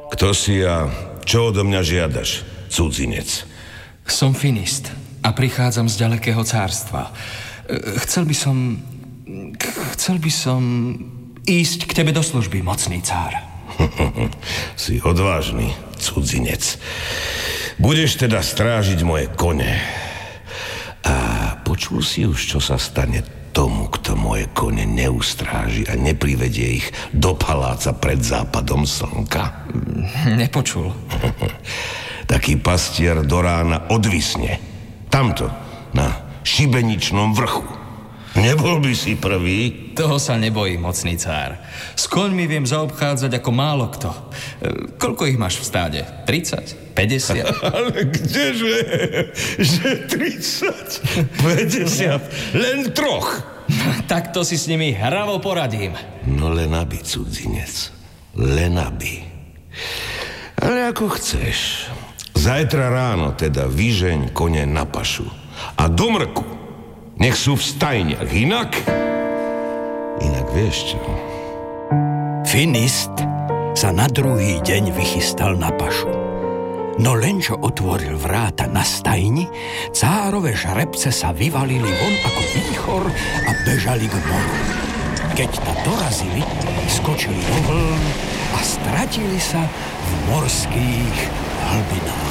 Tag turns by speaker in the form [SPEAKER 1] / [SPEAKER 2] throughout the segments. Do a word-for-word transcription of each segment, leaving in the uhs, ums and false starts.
[SPEAKER 1] Kto si a čo odo mňa žiadaš, cudzinec?
[SPEAKER 2] Som finist a prichádzam z ďalekého cárstva. Chcel by som... Chcel by som ísť k tebe do služby, mocný cár.
[SPEAKER 1] Si odvážny, cudzinec. Budeš teda strážiť moje kone. A počul si už, čo sa stane tomu, kto moje kone neustráži a neprivedie ich do paláca pred západom slnka?
[SPEAKER 2] Nepočul.
[SPEAKER 1] Taký pastier do rána odvisne. Tamto, na šibeničnom vrchu. Nebol by si prvý?
[SPEAKER 2] Toho sa nebojím, mocný cár. S koňmi viem zaobchádzať ako málo kto. Koľko ich máš v stáde? tridsať? päťdesiat?
[SPEAKER 1] Ale kdeže? Že tridsať? päťdesiat? Len troch?
[SPEAKER 2] Tak to si s nimi hravo poradím.
[SPEAKER 1] No len aby, cudzinec. Len aby. Ale ako chceš. Zajtra ráno teda vyžeň kone na pašu. A do mrku nech sú v stajniach. Inak... Inak vieš čo?
[SPEAKER 3] Finist sa na druhý deň vychystal na pašu. No len čo otvoril vráta na stajni, cárove žrebce sa vyvalili von ako výchor a bežali k moru. Keď ta dorazili, skočili do vln a stratili sa v morských hlbinách.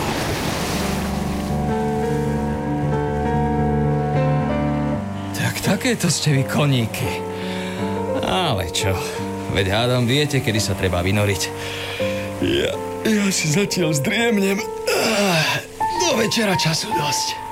[SPEAKER 2] Takéto ste vy koníky. Ale čo? Veď hádam viete, kedy sa treba vynoriť. Ja, ja si zatiaľ zdriemnem. Do večera času dosť.